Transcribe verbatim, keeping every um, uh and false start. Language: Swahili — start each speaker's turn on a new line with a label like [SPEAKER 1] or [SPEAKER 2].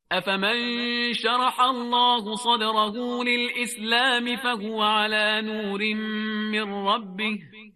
[SPEAKER 1] أفمن شرح الله صدره للإسلام فهو على نور من ربه